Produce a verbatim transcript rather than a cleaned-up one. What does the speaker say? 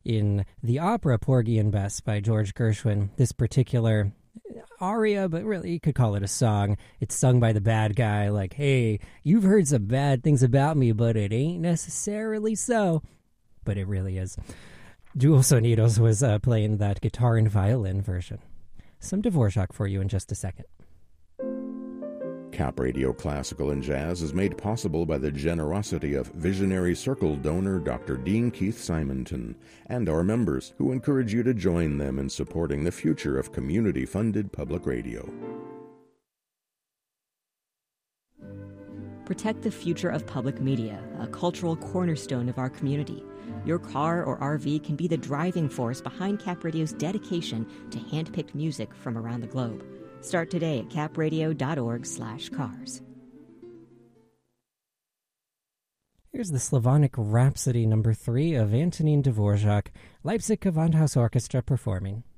In the opera Porgy and Bess by George Gershwin, this particular aria, but really you could call it a song, it's sung by the bad guy, like, hey, you've heard some bad things about me, but it ain't necessarily so. But it really is. Jewel Sonidos was uh, playing that guitar and violin version. Some Dvorak for you in just a second. Cap Radio Classical and Jazz is made possible by the generosity of Visionary Circle donor Doctor Dean Keith Simonton and our members, who encourage you to join them in supporting the future of community-funded public radio. Protect the future of public media, a cultural cornerstone of our community. Your car or R V can be the driving force behind Cap Radio's dedication to hand-picked music from around the globe. Start today at capradio.org slash cars. Here's the Slavonic Rhapsody number three of Antonin Dvorak, Leipzig Gewandhaus Orchestra performing.